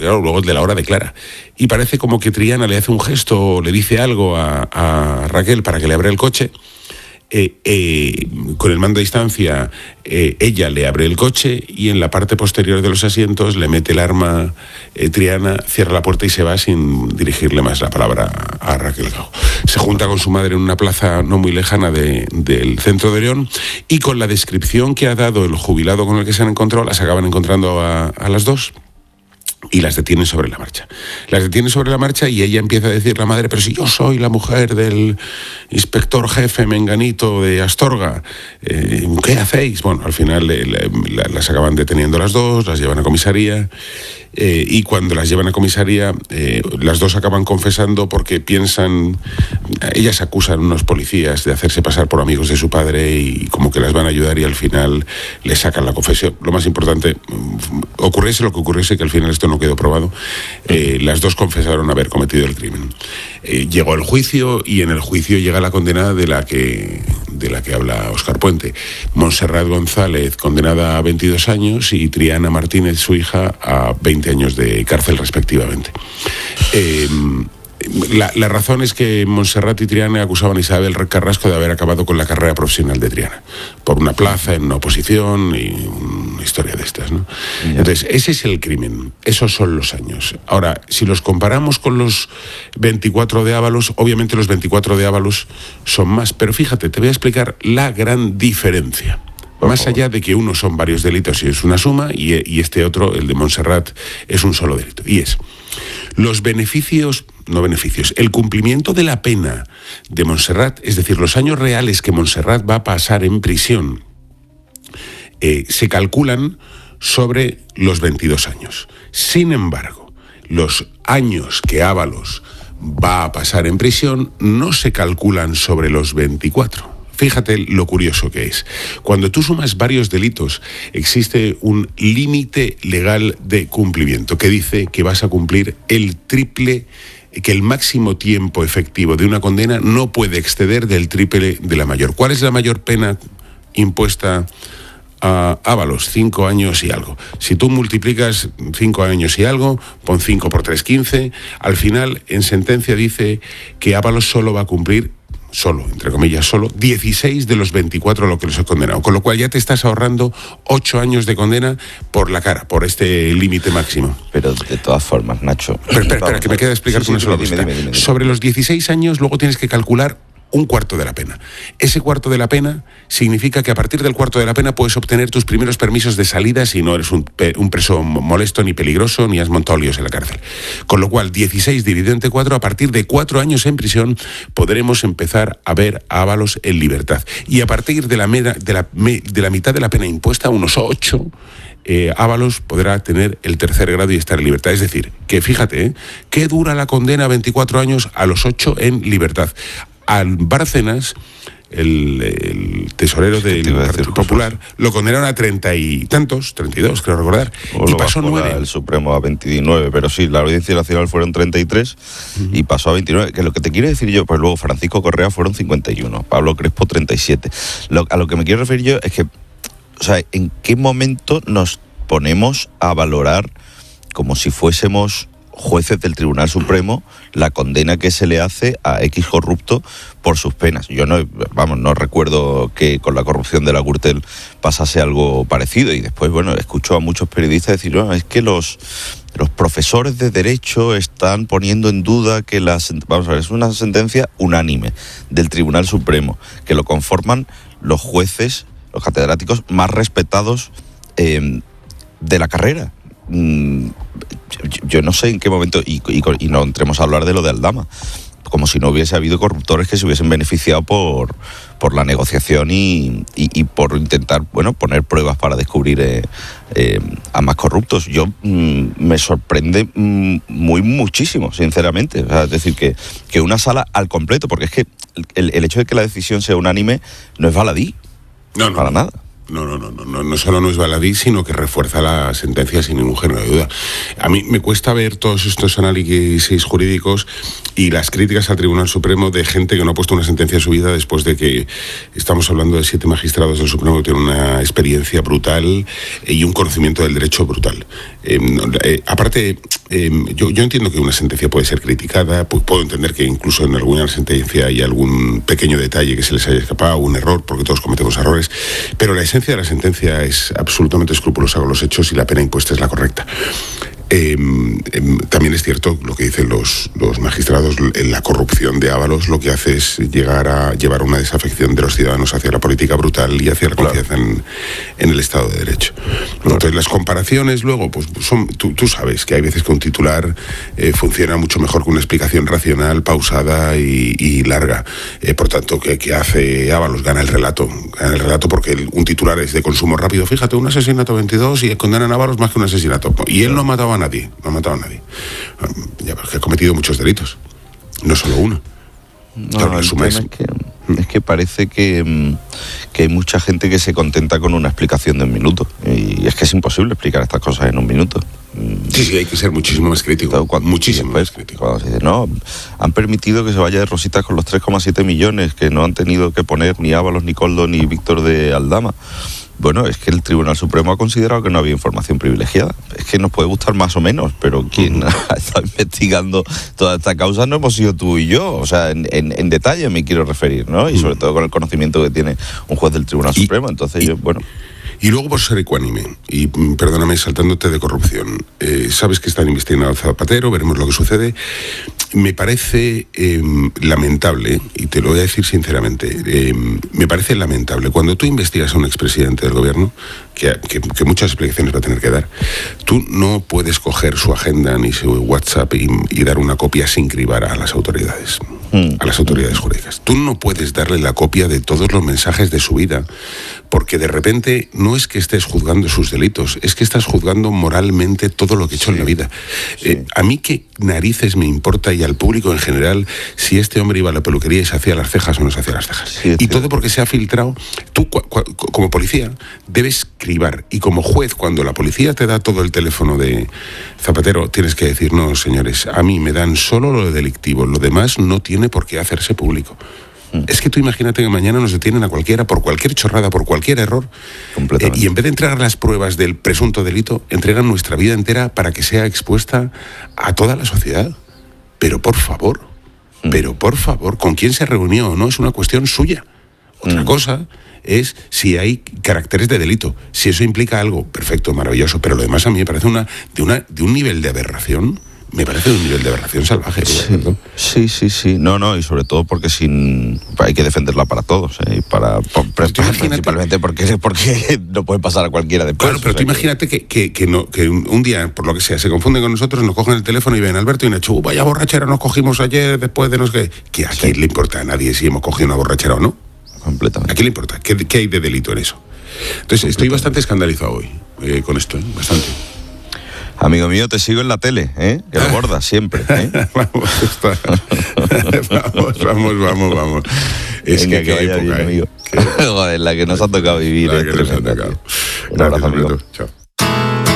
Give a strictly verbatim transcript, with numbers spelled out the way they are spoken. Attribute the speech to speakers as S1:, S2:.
S1: porque claro, luego de la hora declara. Y parece como que Triana le hace un gesto, le dice algo a, a Raquel para que le abra el coche. Eh, eh, con el mando a distancia, eh, ella le abre el coche y en la parte posterior de los asientos le mete el arma eh, Triana, cierra la puerta y se va sin dirigirle más la palabra a, a Raquel Gago. Se junta con su madre en una plaza no muy lejana de, del centro de León y con la descripción que ha dado el jubilado con el que se han encontrado, las acaban encontrando a, a las dos. Y las detienen sobre la marcha. Las detienen sobre la marcha y ella empieza a decir, la madre, pero si yo soy la mujer del inspector jefe menganito de Astorga, eh, ¿qué hacéis? Bueno, al final eh, la, las acaban deteniendo las dos, las llevan a comisaría, eh, y cuando las llevan a comisaría, eh, las dos acaban confesando porque piensan, ellas acusan a unos policías de hacerse pasar por amigos de su padre y como que las van a ayudar y al final le sacan la confesión. Lo más importante, ocurriese lo que ocurriese, que al final esto no quedó probado, eh, las dos confesaron haber cometido el crimen. Eh, llegó el juicio y en el juicio llega la condenada de la que de la que habla Óscar Puente. Montserrat González, condenada a veintidós años, y Triana Martínez, su hija, a veinte años de cárcel respectivamente. Eh, La, la razón es que Montserrat y Triana acusaban a Isabel Carrasco de haber acabado con la carrera profesional de Triana, por una plaza en una oposición y una historia de estas, ¿no? Yeah. Entonces, ese es el crimen, esos son los años. Ahora, si los comparamos con los veinticuatro de Ábalos, obviamente los veinticuatro de Ábalos son más, pero fíjate, te voy a explicar la gran diferencia. Más allá de que uno son varios delitos y es una suma, y, y este otro, el de Montserrat, es un solo delito. Y es, los beneficios, no beneficios, el cumplimiento de la pena de Montserrat, es decir, los años reales que Montserrat va a pasar en prisión, eh, se calculan sobre los veintidós años. Sin embargo, los años que Ábalos va a pasar en prisión no se calculan sobre los veinticuatro. Fíjate lo curioso que es. Cuando tú sumas varios delitos, existe un límite legal de cumplimiento que dice que vas a cumplir el triple, que el máximo tiempo efectivo de una condena no puede exceder del triple de la mayor. ¿Cuál es la mayor pena impuesta a Ábalos? Cinco años y algo. Si tú multiplicas cinco años y algo, pon cinco por tres, quince. Al final, en sentencia dice que Ábalos solo va a cumplir solo, entre comillas, solo, dieciséis de los veinticuatro a lo que los he condenado. Con lo cual ya te estás ahorrando ocho años de condena por la cara, por este límite máximo.
S2: Pero de todas formas, Nacho...
S1: Pero espera, espera, que me queda explicarte
S2: sí, sí,
S1: una sola
S2: dime,
S1: cosa.
S2: dime, dime, dime.
S1: Sobre los dieciséis años, luego tienes que calcular un cuarto de la pena. Ese cuarto de la pena significa que a partir del cuarto de la pena puedes obtener tus primeros permisos de salida si no eres un, un preso molesto ni peligroso ni has montado líos en la cárcel. Con lo cual, dieciséis dividido entre cuatro, a partir de cuatro años en prisión podremos empezar a ver a Ábalos en libertad. Y a partir de la, mera, de la, de la mitad de la pena impuesta, unos ocho... Eh, Ábalos podrá tener el tercer grado y estar en libertad. Es decir, que fíjate, ¿eh? ¿Qué dura la condena a veinticuatro años? A los ocho en libertad. Al Bárcenas, el, el tesorero del Partido Popular, lo condenaron a treinta y tantos, treinta y dos, creo recordar,
S2: o y pasó nueve. El Supremo a veintinueve, pero sí, la Audiencia Nacional fueron treinta y tres uh-huh. y pasó a veintinueve. Que lo que te quiero decir yo, pues luego Francisco Correa fueron cincuenta y uno, Pablo Crespo treinta y siete. Lo, a lo que me quiero referir yo es que, o sea, ¿en qué momento nos ponemos a valorar como si fuésemos jueces del Tribunal Supremo la condena que se le hace a X corrupto por sus penas? Yo no, vamos, no recuerdo que con la corrupción de la Gürtel pasase algo parecido, y después, bueno, escucho a muchos periodistas decir, no, es que los los profesores de Derecho están poniendo en duda que la... Vamos a ver, es una sentencia unánime del Tribunal Supremo, que lo conforman los jueces, los catedráticos más respetados eh, de la carrera. Mm, yo no sé en qué momento, y, y, y no entremos a hablar de lo de Aldama, como si no hubiese habido corruptores que se hubiesen beneficiado por, por la negociación y, y, y por intentar, bueno, poner pruebas para descubrir eh, eh, a más corruptos. Yo mm, me sorprende mm, muy muchísimo, sinceramente. O sea, es decir, que, que una sala al completo, porque es que el, el hecho de que la decisión sea unánime no es baladí,
S1: no, no,
S2: para nada.
S1: No, no, no, no, no, no solo no es baladí, sino que refuerza la sentencia sin ningún género de duda. A mí me cuesta ver todos estos análisis jurídicos y las críticas al Tribunal Supremo de gente que no ha puesto una sentencia en su vida después de que estamos hablando de siete magistrados del Supremo que tienen una experiencia brutal y un conocimiento del derecho brutal. Eh, eh, aparte, eh, yo, yo entiendo que una sentencia puede ser criticada, pues puedo entender que incluso en alguna sentencia hay algún pequeño detalle que se les haya escapado, un error, porque todos cometemos errores, pero la esencia de la sentencia es absolutamente escrupulosa con los hechos y la pena impuesta es la correcta. Eh, eh, también es cierto lo que dicen los, los magistrados, la corrupción de Ábalos lo que hace es llegar a llevar una desafección de los ciudadanos hacia la política brutal y hacia la confianza claro. en, en el Estado de Derecho. Claro. Entonces las comparaciones luego, pues son, tú, tú sabes que hay veces que un titular eh, funciona mucho mejor que una explicación racional, pausada y, y larga. Eh, por tanto, ¿qué, qué hace Ábalos? Gana el relato. Gana el relato porque el, un titular es de consumo rápido. Fíjate, un asesinato veintidós y condenan a Ábalos más que un asesinato. Y él no mataba a nadie, no ha matado a nadie. Ya, porque ha cometido muchos delitos, no solo uno.
S2: No, claro, el tema es que, es que parece que, que hay mucha gente que se contenta con una explicación de un minuto. Y es que es imposible explicar estas cosas en un minuto.
S1: Sí, sí, hay que ser muchísimo más crítico.
S2: Cuando,
S1: muchísimo
S2: después,
S1: más crítico.
S2: Cuando se dice, no, han permitido que se vaya de rositas con los tres coma siete millones, que no han tenido que poner ni Ábalos, ni Koldo, ni Víctor de Aldama. Bueno, es que el Tribunal Supremo ha considerado que no había información privilegiada. Es que nos puede gustar más o menos, pero quien uh-huh. ha estado investigando toda esta causa no hemos sido tú y yo. O sea, en, en, en detalle me quiero referir, ¿no? Y sobre todo con el conocimiento que tiene un juez del Tribunal y, Supremo. Entonces, y, yo, bueno...
S1: Y luego, por ser ecuánime, y perdóname saltándote de corrupción, eh, sabes que están investigando al Zapatero, veremos lo que sucede. Me parece eh, lamentable, y te lo voy a decir sinceramente, eh, me parece lamentable, cuando tú investigas a un expresidente del gobierno, que, que, que muchas explicaciones va a tener que dar, tú no puedes coger su agenda ni su WhatsApp y, y dar una copia sin cribar a las autoridades, mm. a las autoridades jurídicas. Tú no puedes darle la copia de todos los mensajes de su vida, porque de repente no es que estés juzgando sus delitos, es que estás juzgando moralmente todo lo que he hecho sí, en la vida. Sí. Eh, a mí qué narices me importa y al público en general si este hombre iba a la peluquería y se hacía las cejas o no se hacía las cejas. Sí, y todo porque se ha filtrado. Tú, cu- cu- como policía, debes cribar. Y como juez, cuando la policía te da todo el teléfono de Zapatero, tienes que decir, no, señores, a mí me dan solo lo delictivo, lo demás no tiene por qué hacerse público. Es que tú imagínate que mañana nos detienen a cualquiera por cualquier chorrada, por cualquier error, eh, y en vez de entregar las pruebas del presunto delito, entregan nuestra vida entera para que sea expuesta a toda la sociedad. Pero por favor, mm. pero por favor, ¿con quién se reunió o no? Es una cuestión suya. Otra mm. cosa es si hay caracteres de delito. Si eso implica algo, perfecto, maravilloso, pero lo demás a mí me parece una de, una, de un nivel de aberración. Me parece un nivel de aberración salvaje.
S2: Sí, sí, sí, sí. No, no, y sobre todo porque sin hay que defenderla para todos, ¿eh? Y para, por, para principalmente porque, porque no puede pasar a cualquiera después.
S1: Claro, pero o sea, tú imagínate que, que, que, no, que un, un día, por lo que sea, se confunden con nosotros, nos cogen el teléfono y ven Alberto y Nacho, vaya borrachera nos cogimos ayer después de no sé qué. Que a sí. quién le importa a nadie si hemos cogido una borrachera o no.
S2: Completamente.
S1: ¿A quién le importa? ¿Qué, qué hay de delito en eso? Entonces, estoy bastante escandalizado hoy eh, con esto, ¿eh? Bastante.
S2: Amigo mío, te sigo en la tele, ¿eh? Que lo bordas siempre, ¿eh?
S1: vamos, está. vamos, vamos, vamos, vamos. Es
S2: Venga,
S1: que,
S2: que
S1: qué
S2: vaya
S1: época,
S2: bien,
S1: ¿eh?
S2: amigo. Joder, la que nos ha tocado vivir.
S1: La que nos ha tocado.
S2: Un abrazo, amigo.
S1: Chao.